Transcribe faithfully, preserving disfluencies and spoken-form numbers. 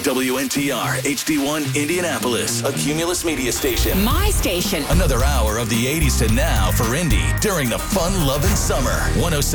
W N T R H D one Indianapolis, a Cumulus media station. My station. Another hour of the eighties to now for Indy during the fun-loving summer. one oh seven